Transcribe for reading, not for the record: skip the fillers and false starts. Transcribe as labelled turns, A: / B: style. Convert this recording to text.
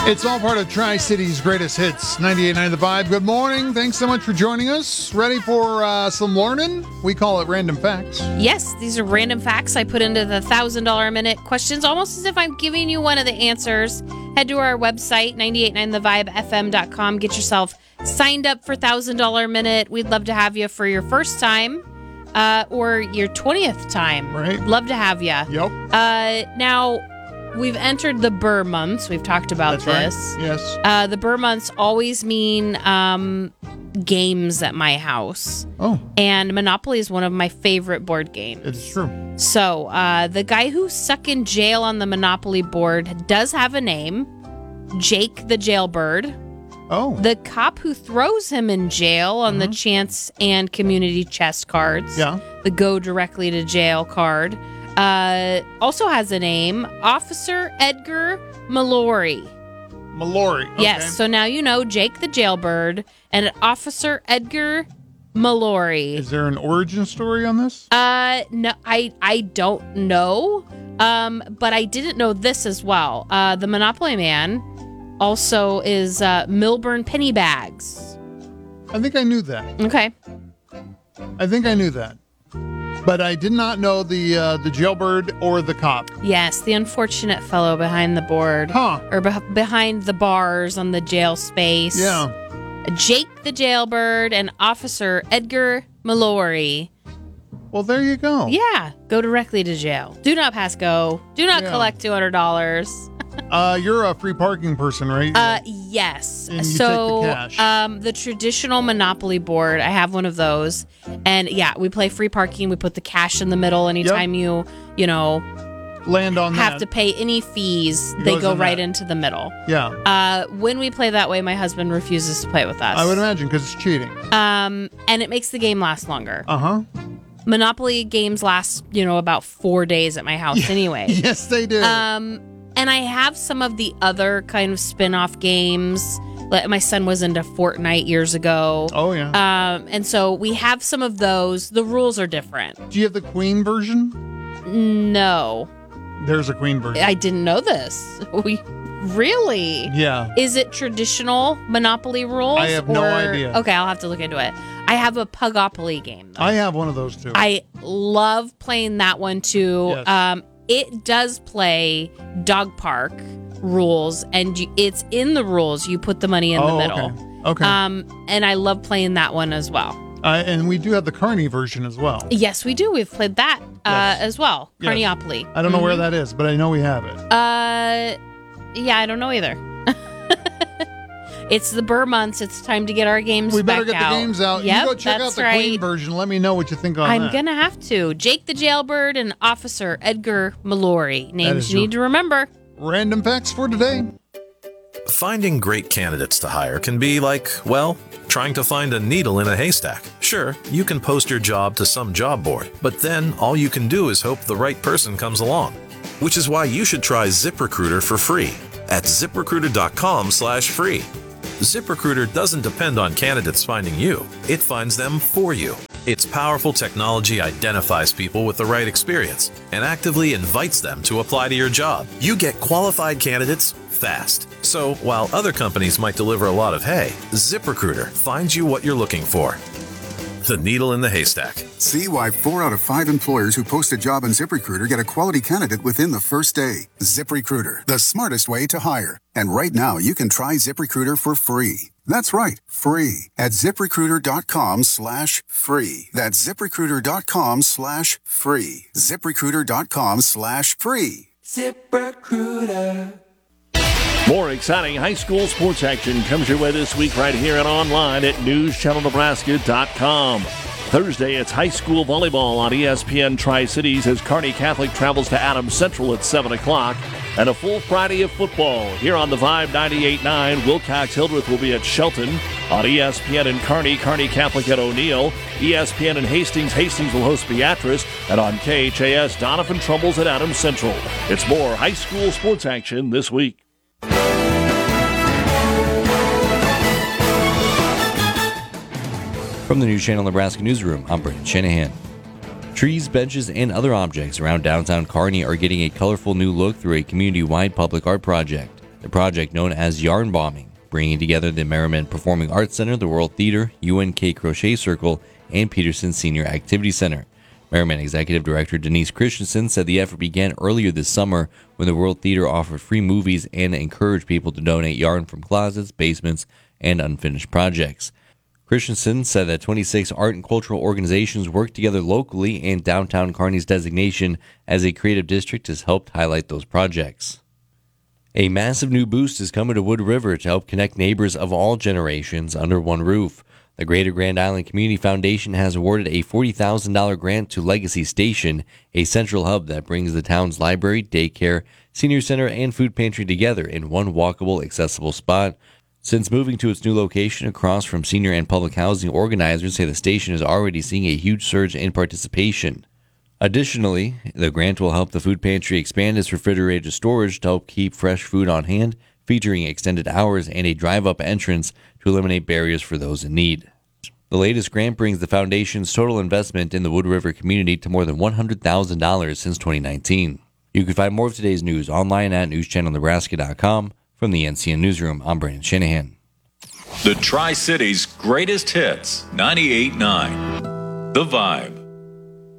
A: It's all part of Tri-City's greatest hits, 98.9 The Vibe. Good morning. Thanks so much for joining us. Ready for some learning? We call it Random Facts.
B: Yes, these are random facts I put into the $1,000 a minute questions, almost as if I'm giving you one of the answers. Head to our website, 989thevibefm.com. Get yourself signed up for $1,000 a minute. We'd love to have you for your first time or your 20th time.
A: Right.
B: Love to have you.
A: Yep.
B: Now, we've entered the Burr months. We've talked about
A: That's
B: this.
A: Right. Yes.
B: The Burr months always mean games at my house.
A: Oh.
B: And Monopoly is one of my favorite board games.
A: It's true.
B: So the guy who's stuck in jail on the Monopoly board does have a name, Jake the Jailbird.
A: Oh.
B: The cop who throws him in jail on the chance and community chest cards, the go directly to jail card, also has a name, Officer Edgar Mallory.
A: Mallory. Okay.
B: Yes, so now you know Jake the Jailbird and Officer Edgar Mallory.
A: Is there an origin story on this?
B: No, I don't know. But I didn't know this as well. The Monopoly Man also is Milburn Pennybags.
A: I think I knew that.
B: Okay.
A: I think I knew that. But I did not know the jailbird or the cop.
B: Yes, the unfortunate fellow behind the board.
A: Huh.
B: Or behind the bars on the jail space.
A: Yeah.
B: Jake the Jailbird and Officer Edgar Mallory.
A: Well, there you go.
B: Yeah, go directly to jail. Do not pass go. Do not collect $200.
A: You're a free parking person, right?
B: Yes.
A: And you
B: so,
A: take the cash.
B: The traditional Monopoly board, I have one of those. And yeah, we play free parking. We put the cash in the middle. Anytime you
A: land on
B: have
A: that.
B: to pay any fees, they go right into the middle.
A: Yeah.
B: When we play that way, my husband refuses to play with us.
A: I would imagine because it's cheating.
B: And it makes the game last longer.
A: Uh-huh.
B: Monopoly games last, about 4 days at my house anyway.
A: Yes, they do.
B: And I have some of the other kind of spin-off games. Like my son was into Fortnite years ago.
A: Oh, yeah.
B: And so we have some of those. The rules are different.
A: Do you have the Queen version?
B: No.
A: There's a Queen version.
B: I didn't know this. Really?
A: Yeah.
B: Is it traditional Monopoly rules?
A: I have no idea.
B: Okay, I'll have to look into it. I have a Pugopoly game, though.
A: I have one of those, too.
B: I love playing that one, too.
A: Yes.
B: It does play dog park rules, and it's in the rules. You put the money in the middle.
A: Okay.
B: And I love playing that one as well.
A: And we do have the Carney version as well.
B: Yes, we do. We've played that
A: Yes.
B: as well.
A: Yes.
B: Carneopoly.
A: I don't know where that is, but I know we have it.
B: Yeah, I don't know either. It's the Burr months. It's time to get our games
A: We better
B: back
A: get
B: out.
A: the games out.
B: Yep,
A: You go check out
B: that's
A: the
B: right.
A: Queen version. Let me know what you think on
B: I'm
A: that.
B: going to have to. Jake the Jailbird and Officer Edgar Mallory. Names
A: is
B: you need to remember.
A: Random facts for today.
C: Finding great candidates to hire can be like, well, trying to find a needle in a haystack. Sure, you can post your job to some job board, but then all you can do is hope the right person comes along. Which is why you should try ZipRecruiter for free at ZipRecruiter.com/free. ZipRecruiter doesn't depend on candidates finding you. It finds them for you. Its powerful technology identifies people with the right experience and actively invites them to apply to your job. You get qualified candidates fast. So while other companies might deliver a lot of hay, ZipRecruiter finds you what you're looking for. The needle in the haystack.
D: See why 4 out of 5 employers who post a job on ZipRecruiter get a quality candidate within the first day. ZipRecruiter, the smartest way to hire. And right now, you can try ZipRecruiter for free. That's right, free at ZipRecruiter.com/free. That's ZipRecruiter.com/free. ZipRecruiter.com/free.
E: ZipRecruiter.
F: More exciting high school sports action comes your way this week right here and online at NewsChannelNebraska.com. Thursday, it's high school volleyball on ESPN Tri-Cities as Kearney Catholic travels to Adams Central at 7 o'clock. And a full Friday of football here on the Vibe 98.9. Wilcox-Hildreth will be at Shelton. On ESPN in Kearney, Kearney Catholic at O'Neill. ESPN in Hastings, Hastings will host Beatrice. And on KHAS, Donovan Trumbull's at Adams Central. It's more high school sports action this week.
G: From the News Channel Nebraska Newsroom, I'm Brendan Shanahan. Trees, benches, and other objects around downtown Kearney are getting a colorful new look through a community-wide public art project. The project, known as Yarn Bombing, bringing together the Merriman Performing Arts Center, the World Theater, UNK Crochet Circle, and Peterson Senior Activity Center. Merriman Executive Director Denise Christensen said the effort began earlier this summer when the World Theater offered free movies and encouraged people to donate yarn from closets, basements, and unfinished projects. Christensen said that 26 art and cultural organizations work together locally, and downtown Kearney's designation as a creative district has helped highlight those projects. A massive new boost is coming to Wood River to help connect neighbors of all generations under one roof. The Greater Grand Island Community Foundation has awarded a $40,000 grant to Legacy Station, a central hub that brings the town's library, daycare, senior center, and food pantry together in one walkable, accessible spot. Since moving to its new location across from senior and public housing, organizers say the station is already seeing a huge surge in participation. Additionally, the grant will help the food pantry expand its refrigerated storage to help keep fresh food on hand, featuring extended hours and a drive-up entrance to eliminate barriers for those in need. The latest grant brings the foundation's total investment in the Wood River community to more than $100,000 since 2019. You can find more of today's news online at newschannelnebraska.com. From the NCN Newsroom, I'm Brandon Shanahan.
H: The Tri-Cities greatest hits, 98.9. The Vibe.